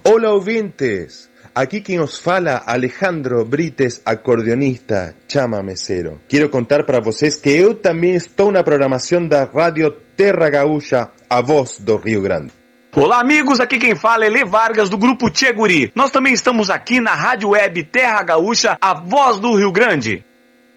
Olá, ouvintes! Aqui quem os fala, Alejandro Brites, acordeonista, chamamecero. Quero contar para vocês que eu também estou na programação da Rádio Terra Gaúcha, a voz do Rio Grande. Olá, amigos, aqui quem fala é Lê Vargas, do Grupo Tchê Guri. Nós também estamos aqui na Rádio Web Terra Gaúcha, a voz do Rio Grande.